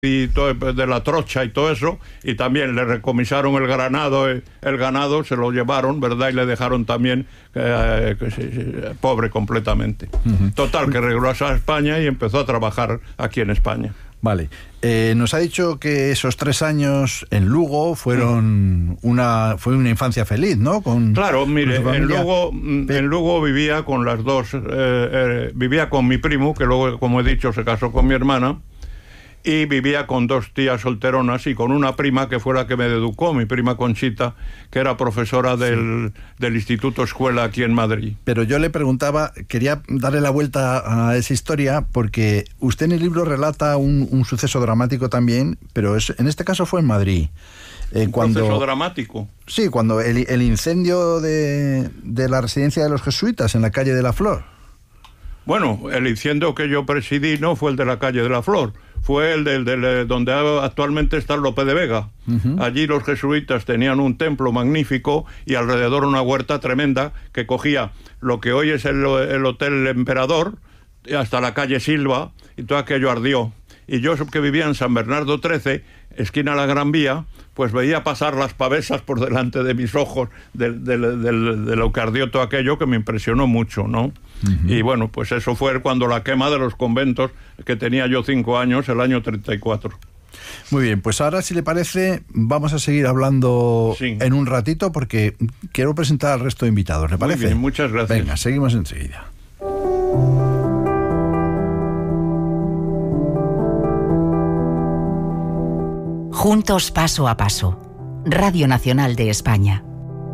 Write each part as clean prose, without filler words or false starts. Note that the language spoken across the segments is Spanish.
y todo, de la trocha y todo eso, y también le recomisaron el ganado se lo llevaron, ¿verdad? Y le dejaron también pobre completamente. Total, que regresó a España y empezó a trabajar aquí en España. Vale. Nos ha dicho que esos 3 años en Lugo fue una infancia feliz, ¿no? Claro, mire, en Lugo vivía con las dos, vivía con mi primo, que luego, como he dicho, se casó con mi hermana, y vivía con 2 tías solteronas y con una prima que fue la que me educó, mi prima Conchita, que era profesora del Instituto Escuela aquí en Madrid. Pero yo le preguntaba, quería darle la vuelta a esa historia, porque usted en el libro relata un suceso dramático también, pero en este caso fue en Madrid. ¿Proceso dramático? Sí, cuando el incendio de la residencia de los jesuitas en la calle de la Flor. Bueno, el incendio que yo presidí no fue el de la calle de la Flor, fue el donde actualmente está López de Vega. Allí los jesuitas tenían un templo magnífico y alrededor una huerta tremenda que cogía lo que hoy es el Hotel Emperador hasta la calle Silva, y todo aquello ardió. Y yo, que vivía en San Bernardo 13, esquina la Gran Vía, pues veía pasar las pavesas por delante de mis ojos de lo que ardió todo aquello, que me impresionó mucho, ¿no? Y bueno, pues eso fue cuando la quema de los conventos, que tenía yo 5 años, el año 34. Muy bien, pues ahora, si le parece, vamos a seguir hablando en un ratito, porque quiero presentar al resto de invitados, ¿le parece? Muy bien, muchas gracias. Venga, seguimos enseguida. Juntos paso a paso. Radio Nacional de España.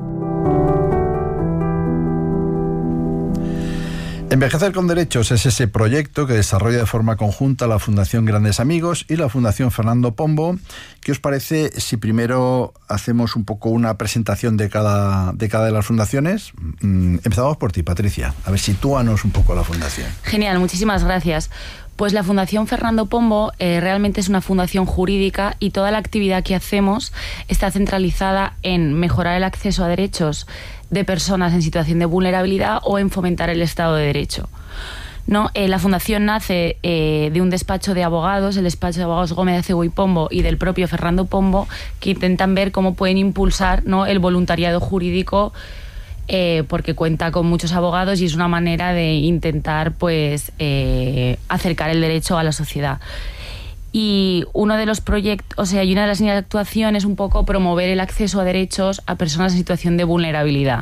Envejecer con Derechos es ese proyecto que desarrolla de forma conjunta la Fundación Grandes Amigos y la Fundación Fernando Pombo. ¿Qué os parece si primero hacemos un poco una presentación de cada de las fundaciones? Empezamos por ti, Patricia. A ver, sitúanos un poco a la fundación. Genial, muchísimas gracias. Pues la Fundación Fernando Pombo realmente es una fundación jurídica y toda la actividad que hacemos está centralizada en mejorar el acceso a derechos de personas en situación de vulnerabilidad o en fomentar el Estado de Derecho, ¿no? La fundación nace de un despacho de abogados, el despacho de abogados Gómez Acebo y Pombo, y del propio Fernando Pombo, que intentan ver cómo pueden impulsar, ¿no?, el voluntariado jurídico, porque cuenta con muchos abogados y es una manera de intentar, pues, acercar el derecho a la sociedad. Y uno de los proyectos, y una de las líneas de actuación es un poco promover el acceso a derechos a personas en situación de vulnerabilidad.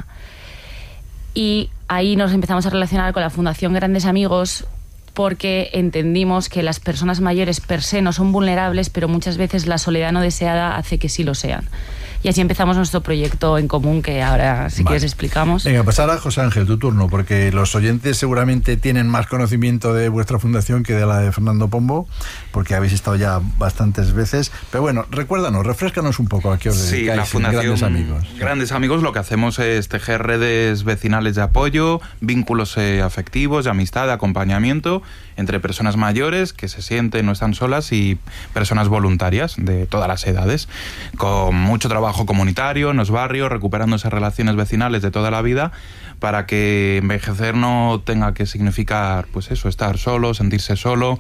Y ahí nos empezamos a relacionar con la Fundación Grandes Amigos, porque entendimos que las personas mayores per se no son vulnerables, pero muchas veces la soledad no deseada hace que sí lo sean. Y así empezamos nuestro proyecto en común, que ahora, si quieres, explicamos. Venga, pues ahora, José Ángel, tu turno, porque los oyentes seguramente tienen más conocimiento de vuestra fundación que de la de Fernando Pombo, porque habéis estado ya bastantes veces. Pero bueno, recuérdanos, refréscanos un poco a qué os dedicáis. Sí, la Fundación Grandes Amigos. Grandes Amigos, lo que hacemos es tejer redes vecinales de apoyo, vínculos afectivos, de amistad, de acompañamiento entre personas mayores que se sienten, no están solas, y personas voluntarias de todas las edades, con mucho trabajo comunitario en los barrios, recuperando esas relaciones vecinales de toda la vida, para que envejecer no tenga que significar, pues eso, estar solo, sentirse solo.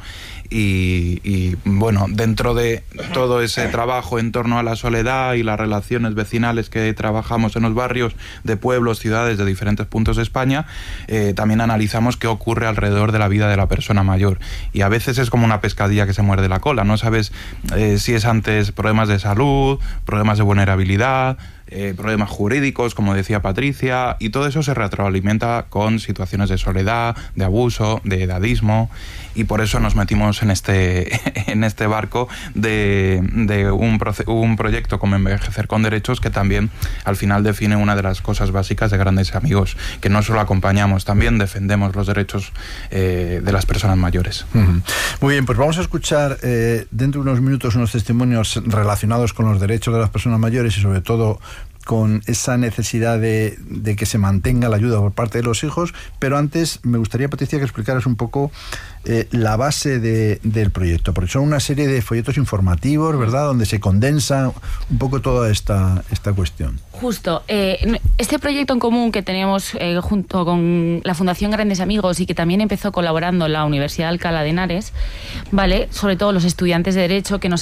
Y bueno, dentro de todo ese trabajo en torno a la soledad y las relaciones vecinales que trabajamos en los barrios de pueblos, ciudades de diferentes puntos de España, también analizamos qué ocurre alrededor de la vida de la persona mayor. Y a veces es como una pescadilla que se muerde la cola, no sabes si es antes problemas de salud, problemas de vulnerabilidad, problemas jurídicos, como decía Patricia, y todo eso se retroalimenta con situaciones de soledad, de abuso, de edadismo, y por eso nos metimos en este barco de un proyecto como Envejecer con Derechos, que también al final define una de las cosas básicas de Grandes Amigos, que no solo acompañamos, también defendemos los derechos de las personas mayores. Muy bien, pues vamos a escuchar dentro de unos minutos unos testimonios relacionados con los derechos de las personas mayores y sobre todo con esa necesidad de que se mantenga la ayuda por parte de los hijos, pero antes me gustaría, Patricia, que explicaras un poco la base del proyecto, porque son una serie de folletos informativos, ¿verdad?, donde se condensa un poco toda esta cuestión. Justo. Este proyecto en común que tenemos junto con la Fundación Grandes Amigos y que también empezó colaborando la Universidad de Alcalá de Henares, ¿vale?, sobre todo los estudiantes de Derecho, que nos